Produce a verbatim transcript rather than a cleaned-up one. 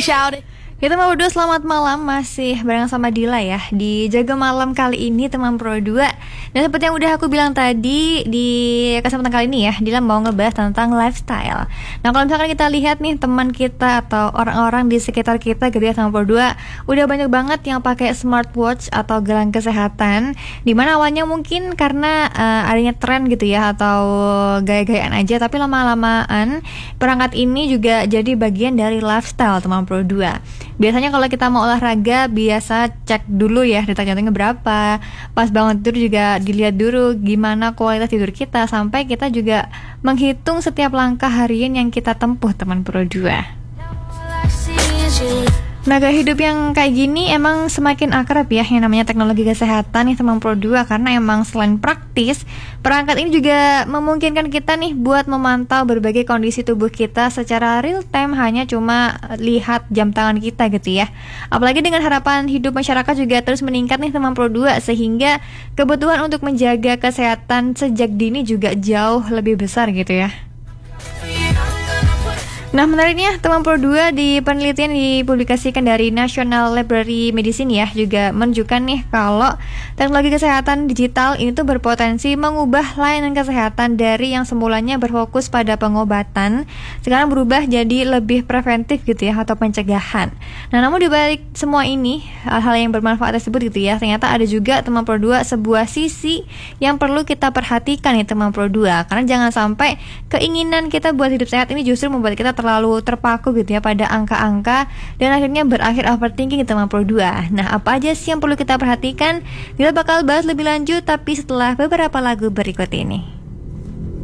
Kita mau berdua selamat malam, masih bareng sama Dila ya di Jaga Malam kali ini teman Pro dua. Dan seperti yang udah aku bilang tadi, di kesempatan kali ini ya Dila mau ngebahas tentang lifestyle. Nah kalau misalkan kita lihat nih teman kita atau orang-orang di sekitar kita gitu ya sama Pro dua, udah banyak banget yang pakai smartwatch atau gelang kesehatan, dimana awalnya mungkin karena uh, adanya tren gitu ya atau gaya-gayaan aja, tapi lama-lamaan perangkat ini juga jadi bagian dari lifestyle teman Pro dua. Biasanya kalau kita mau olahraga, biasa cek dulu ya detak jantungnya berapa. Pas bangun tidur juga dilihat dulu gimana kualitas tidur kita, sampai kita juga menghitung setiap langkah harian yang kita tempuh teman Pro dua. Nah, gaya hidup yang kayak gini emang semakin akrab ya yang namanya teknologi kesehatan nih teman Pro dua, karena emang selain praktis, perangkat ini juga memungkinkan kita nih buat memantau berbagai kondisi tubuh kita secara real time, hanya cuma lihat jam tangan kita gitu ya. Apalagi dengan harapan hidup masyarakat juga terus meningkat nih teman Pro dua, sehingga kebutuhan untuk menjaga kesehatan sejak dini juga jauh lebih besar gitu ya. Nah menariknya teman Pro dua, di penelitian dipublikasikan dari National Library Medicine ya juga menunjukkan nih kalau teknologi kesehatan digital ini tuh berpotensi mengubah layanan kesehatan dari yang semulanya berfokus pada pengobatan, sekarang berubah jadi lebih preventif gitu ya atau pencegahan. Nah namun dibalik semua ini, hal-hal yang bermanfaat tersebut gitu ya, ternyata ada juga teman Pro dua sebuah sisi yang perlu kita perhatikan nih teman Pro dua, karena jangan sampai keinginan kita buat hidup sehat ini justru membuat kita terlalu terpaku gitu ya pada angka-angka dan akhirnya berakhir overthinking teman Pro dua. Nah apa aja sih yang perlu kita perhatikan? Kita bakal bahas lebih lanjut tapi setelah beberapa lagu berikut ini.